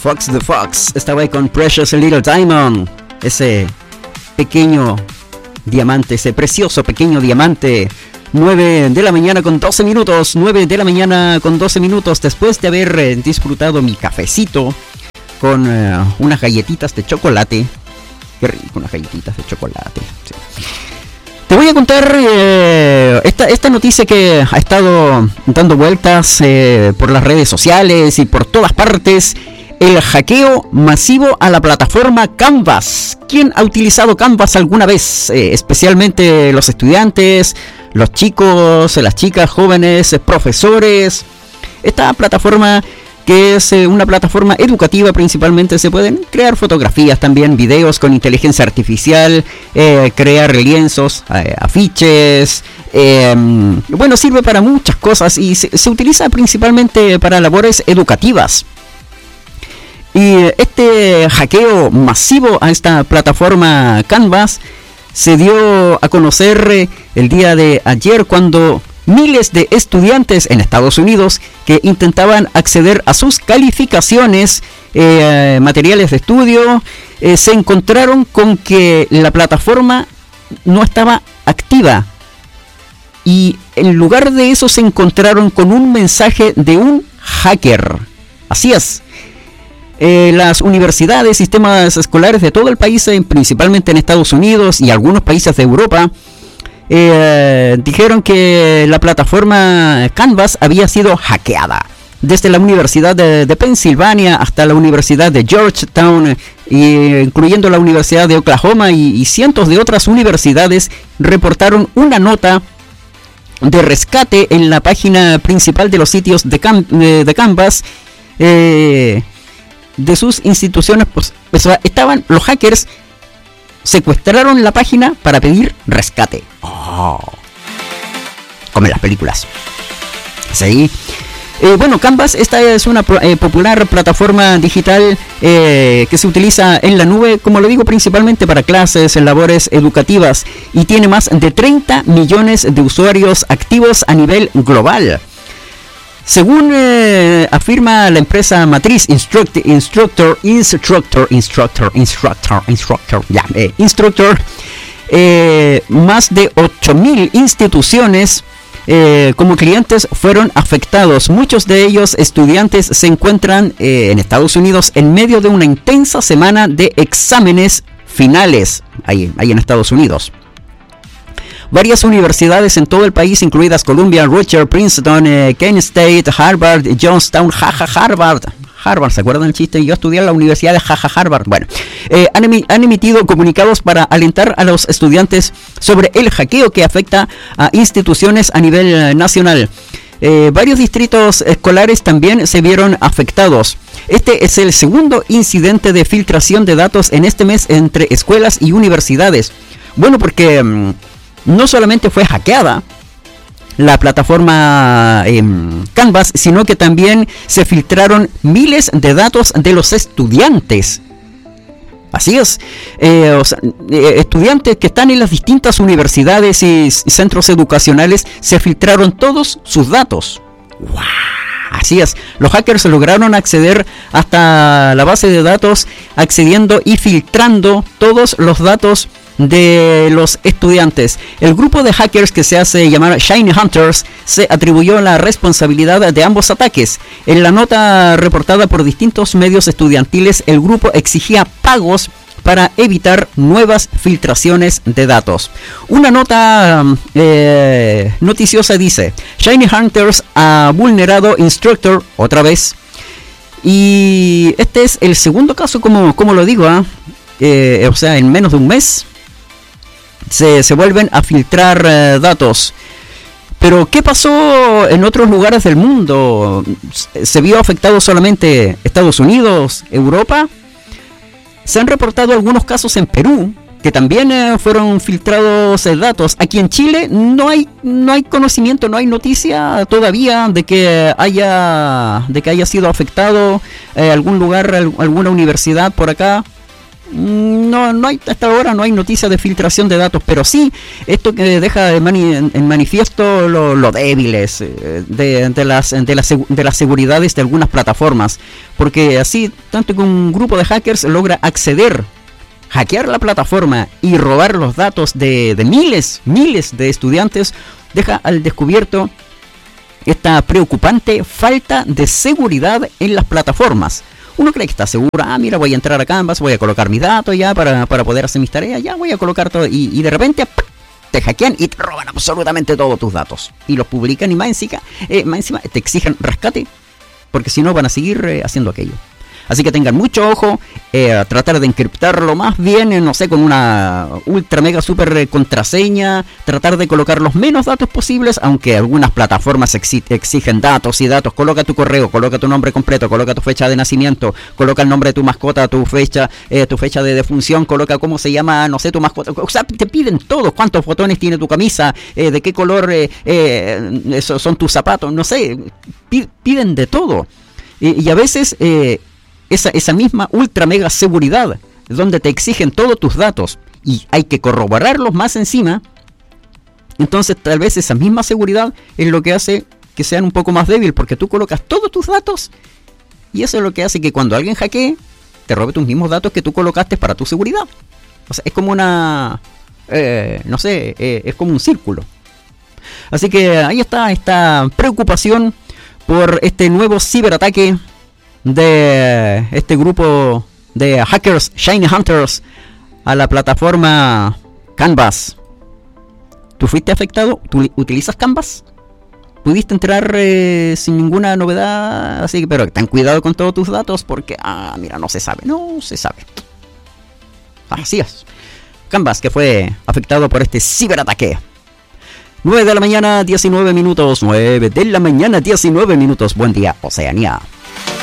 Fox the Fox. Estaba ahí con Precious Little Diamond. Ese pequeño diamante, ese precioso pequeño diamante. 9 de la mañana con 12 minutos. 9 de la mañana con 12 minutos. Después de haber disfrutado mi cafecito con unas galletitas de chocolate. Qué rico, unas galletitas de chocolate. Sí. Te voy a contar esta noticia que ha estado dando vueltas por las redes sociales y por todas partes. El hackeo masivo a la plataforma Canvas. ¿Quién ha utilizado Canvas alguna vez? Especialmente los estudiantes, los chicos, las chicas, jóvenes, profesores. Esta plataforma, que es una plataforma educativa principalmente, se pueden crear fotografías también, videos con inteligencia artificial, crear lienzos, afiches, bueno, sirve para muchas cosas y se utiliza principalmente para labores educativas. Y este hackeo masivo a esta plataforma Canvas se dio a conocer el día de ayer, cuando miles de estudiantes en Estados Unidos que intentaban acceder a sus calificaciones, materiales de estudio, se encontraron con que la plataforma no estaba activa. Y en lugar de eso se encontraron con un mensaje de un hacker. Así es. Las universidades, sistemas escolares de todo el país, principalmente en Estados Unidos y algunos países de Europa, dijeron que la plataforma Canvas había sido hackeada. Desde la Universidad de Pensilvania hasta la Universidad de Georgetown, incluyendo la Universidad de Oklahoma y cientos de otras universidades, reportaron una nota de rescate en la página principal de los sitios de Canvas, de sus instituciones. Pues, estaban los hackers, secuestraron la página para pedir rescate. Como en las películas. Sí. Bueno, Canvas, esta es una popular plataforma digital que se utiliza en la nube, como lo digo, principalmente para clases, en labores educativas, y tiene más de 30 millones de usuarios activos a nivel global. Según afirma la empresa matriz Instructure, más de 8.000 instituciones como clientes fueron afectados. Muchos de ellos estudiantes se encuentran en Estados Unidos en medio de una intensa semana de exámenes finales ahí en Estados Unidos. Varias universidades en todo el país, incluidas Columbia, Rutgers, Princeton, Kent State, Harvard, Johnstown, Harvard, ¿se acuerdan el chiste? Yo estudié en la Universidad de Harvard. Bueno, han emitido comunicados para alentar a los estudiantes sobre el hackeo que afecta a instituciones a nivel nacional. Varios distritos escolares también se vieron afectados. Este es el segundo incidente de filtración de datos en este mes entre escuelas y universidades. Bueno, porque no solamente fue hackeada la plataforma Canvas, sino que también se filtraron miles de datos de los estudiantes. Así es, estudiantes que están en las distintas universidades y centros educacionales, se filtraron todos sus datos. ¡Wow! Así es, los hackers lograron acceder hasta la base de datos, accediendo y filtrando todos los datos de los estudiantes. El grupo de hackers, que se hace llamar Shiny Hunters, se atribuyó la responsabilidad de ambos ataques. En la nota reportada por distintos medios estudiantiles, el grupo exigía pagos para evitar nuevas filtraciones de datos. Una nota noticiosa dice: Shiny Hunters ha vulnerado Instructure otra vez. Y este es el segundo caso, como lo digo, o sea, en menos de un mes se vuelven a filtrar datos. Pero ¿qué pasó en otros lugares del mundo? ¿Se vio afectado solamente Estados Unidos, Europa? Se han reportado algunos casos en Perú, que también fueron filtrados datos. Aquí en Chile no hay conocimiento, no hay noticia todavía de que haya sido afectado algún lugar, alguna universidad por acá. No hay, hasta ahora no hay noticia de filtración de datos, pero sí esto que deja en manifiesto lo débiles de las seguridades de algunas plataformas, porque así tanto que un grupo de hackers logra hackear la plataforma y robar los datos de miles de estudiantes, deja al descubierto esta preocupante falta de seguridad en las plataformas. Uno cree que está seguro, mira, voy a entrar a Canvas, voy a colocar mis datos ya para poder hacer mis tareas, ya voy a colocar todo, y de repente te hackean y te roban absolutamente todos tus datos, y los publican, y más encima te exigen rescate, porque si no van a seguir haciendo aquello. Así que tengan mucho ojo, tratar de encriptarlo más bien, no sé, con una ultra mega super contraseña, tratar de colocar los menos datos posibles, aunque algunas plataformas exigen datos y datos. Coloca tu correo, coloca tu nombre completo, coloca tu fecha de nacimiento, coloca el nombre de tu mascota, tu fecha de defunción, coloca cómo se llama, no sé, tu mascota. O sea, te piden todo, cuántos botones tiene tu camisa, de qué color son tus zapatos, no sé, piden de todo. Y a veces esa misma ultra mega seguridad, donde te exigen todos tus datos y hay que corroborarlos más encima, entonces tal vez esa misma seguridad es lo que hace que sean un poco más débil, porque tú colocas todos tus datos y eso es lo que hace que cuando alguien hackee te robe tus mismos datos que tú colocaste para tu seguridad. O sea, es como es como un círculo. Así que ahí está esta preocupación por este nuevo ciberataque de este grupo de hackers, Shiny Hunters, a la plataforma Canvas. ¿Tú fuiste afectado? ¿Tú utilizas Canvas? ¿Pudiste entrar sin ninguna novedad? Así que, pero ten cuidado con todos tus datos porque, mira, no se sabe. Así es. Canvas, que fue afectado por este ciberataque. 9 de la mañana, 19 minutos. 9 de la mañana, 19 minutos. Buen día, Oceanía.